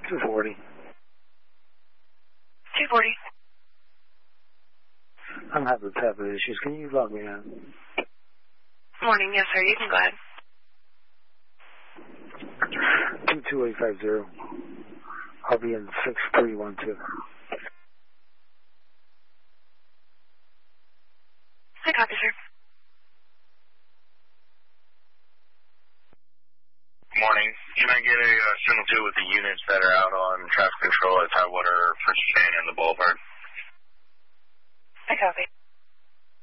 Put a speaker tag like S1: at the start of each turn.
S1: 240.
S2: 240.
S1: I'm having tablet issues. Can you log me in?
S2: Morning, yes, sir. You can go ahead.
S1: 22850. I'll be in 6312.
S2: I copy, sir.
S3: Morning. Can I get a signal 2 with the units that are out on traffic control at Tidewater, Princess Anne, and the Boulevard?
S2: I copy.